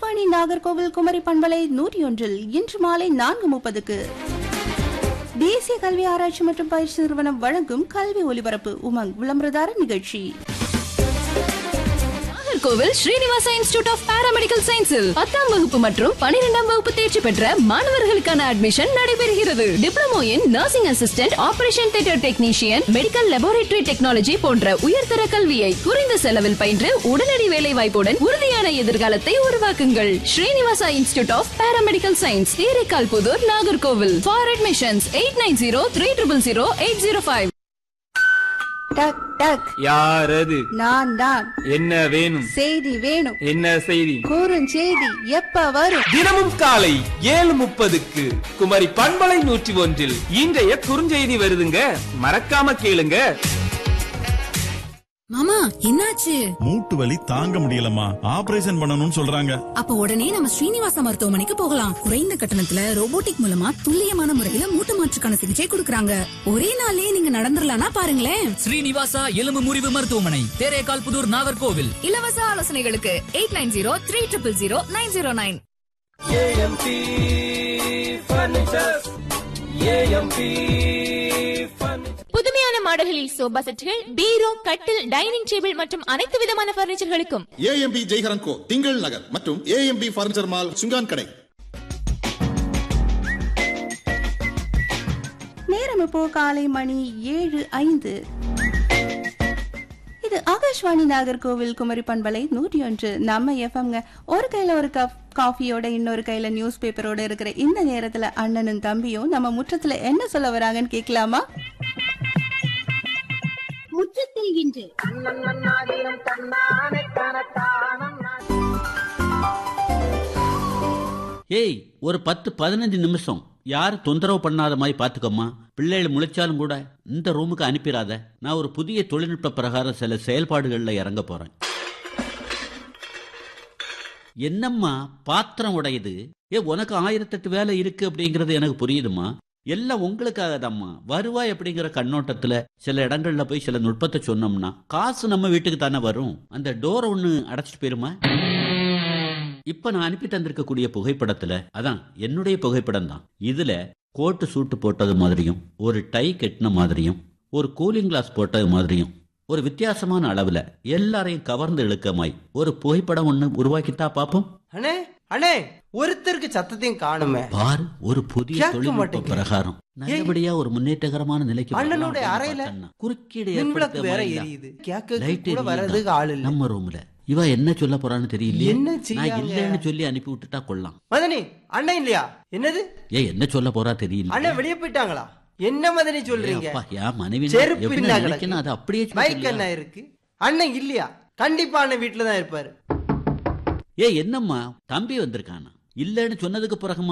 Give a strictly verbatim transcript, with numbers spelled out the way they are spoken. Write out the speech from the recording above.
ஆகாஷ்வாணி நாகர்கோவில் குமரி பண்பலை நூற்றி ஒன்றில் இன்று மாலை நான்கு முப்பதுக்கு தேசிய கல்வி ஆராய்ச்சி மற்றும் பயிற்சி நிறுவனம் வழங்கும் கல்வி ஒலிபரப்பு உமங் விளம்பரதார நிகழ்ச்சி. கோவில் ஸ்ரீனிவாசா இன்ஸ்டிடியூட் ஆஃப் பாராமெடிக்கல் சயின்ஸில் பத்தாம் வகுப்பு மற்றும் பனிரெண்டாம் வகுப்பு தேர்ச்சி பெற்ற மாணவர்களுக்கான அட்மிஷன் நடைபெறுகிறது. Diploma in nursing assistant, operation theatre technician, medical laboratory technology போன்ற உயர்தர கல்வியை குறைந்த செலவில் பயின்று உடனடி வேலை வாய்ப்புடன் உறுதியான எதிர்காலத்தை உருவாக்குங்கள். Srinivasa institute of paramedical science, Theraikkal Pudur, Nagercoil. For admissions eight nine zero three triple zero eight zero five. டக் டக். யாரது? நான் தான். என்ன வேணும்? செய்தி வேணும். என்ன செய்தி? குறுஞ்செய்தி எப்ப வரும்? தினமும் காலை ஏழு முப்பதுக்கு குமரி பண்பலை நூற்றி ஒன்றில் இன்றைய குறுஞ்செய்தி வருதுங்க, மறக்காம கேளுங்க. மாமா என்னாச்சு? மூட்டு வலி தாங்க முடியலம்மா, ஆபரேஷன் பண்ணணும்னு சொல்றாங்க. அப்ப உடனே நம்ம ஸ்ரீனிவாசா மருத்துவமனைக்கு போகலாம். குறைந்த கட்டணத்துல ரோபோட்டிக் மூலமா துல்லியமான முறையில மூட்டு மாற்றுக்கான சிகிச்சை கொடுக்கறாங்க. ஒரே நாளே நீங்க நடந்துடலாம்னா பாருங்களேன். ஸ்ரீனிவாசா எலும்பு முறிவு மருத்துவமனை, தேரைக்கால் புதூர், நாகர்கோவில். இலவச ஆலோசனைகளுக்கு eight nine zero three triple zero nine zero nine. புதுமையான மாடல்களில் சோபா செட்டுகள், பீரோ, கட்டில், டைனிங் டேபிள் மற்றும் அனைத்து விதமான பர்னிச்சர்களுக்கும் ஏஎம்பி ஜெய்ஹரன் கோ, திங்கள் நகர் மற்றும் ஏஎம்பி பர்னிச்சர் மால், சுங்கான் கடை. நேரம் இப்போ காலை மணி ஏழு ஐந்து. இது ஆகாஷ்வாணி நாகர்கோவில் குமரி பண்பலை நூற்றி ஒன்று. நம்ம எஃப்எம்ங்க. ஒரு கையில ஒரு கப் காஃபியோட இன்னொரு கையில நியூஸ் பேப்பரோட இருக்கிற இந்த நேரத்துல அண்ணனும் தம்பியும் நம்ம முற்றத்துல என்ன சொல்ல வராங்கன்னு கேட்கலாமா? முற்றத்தில் இன்று ஏய், ஒரு பத்து பதினஞ்சு நிமிஷம் யார் தொந்தரவு பண்ணாத மாதிரி பாத்துக்கம்மா. பிள்ளைகள் முளைச்சாலும் கூட இந்த ரூமுக்கு அனுப்பிடாத. நான் ஒரு புதிய தொழில்நுட்ப பிரகாரம் சில செயல்பாடுகள்ல இறங்க போறேன். என்னம்மா பாத்திரம் உடையுது? ஏ, உனக்கு ஆயிரத்தெட்டு வேலை இருக்கு அப்படிங்கறது எனக்கு புரியுதுமா. எல்லாம் உங்களுக்காக தான்மா. வருவாய் அப்படிங்கிற கண்ணோட்டத்துல சில இடங்கள்ல போய் சில நுட்பத்தை சொன்னோம்னா காசு நம்ம வீட்டுக்கு தானே வரும். அந்த டோரை ஒண்ணு அடைச்சிட்டு போயிருமா? இப்ப நான் அனுப்பி தந்திருக்கக்கூடிய புகைப்படத்துல அதான் என்னுடைய புகைப்படம் தான். இதுல கோட்டு சூட்டு போட்டது மாதிரியும், ஒரு டை கட்டின மாதிரியும், ஒரு கூலிங் கிளாஸ் போட்டது மாதிரியும், ஒரு வித்தியாசமான அளவுல எல்லாரையும் கவர்ந்து இழுக்கமாய் ஒரு புகைப்படம் ஒண்ணு உருவாக்கிட்டா பாப்போம். அண்ணே அண்ணே, ஒருத்தருக்கு சத்தத்தையும் காணுமே. பாரு, ஒரு புதிய தொழில்நுட்ப பிரகாரம் நல்லபடியா ஒரு முன்னேற்றகரமான நிலைக்கு அண்ணனுடைய அறையில குறுக்கீடு வேற எரியுது. கேக்க வரதுக்கு ஆள் இல்ல நம்ம ரூம்ல. இவ என்ன சொல்ல போறான்னு தெரியல. என்ன நான் இல்லன்னு சொல்லி அனுப்பி விட்டுட்டா கொள்ளலாம். மதனி, அண்ணன் இல்லையா? என்னது? ஏ, என்ன சொல்ல போறா தெரியல. அண்ணன் வெளியே போயிட்டாங்களா? என்ன மதனி சொல்றீங்க? என் மனைவி அது அப்படியே பைக் என்ன இருக்கு? அண்ணன் இல்லையா? கண்டிப்பா அண்ணன் வீட்டுலதான் இருப்பாரு. ஏ, என்னம்மா தம்பி வந்திருக்கானா? இல்லன்னு சொன்னதுக்கு பிறகு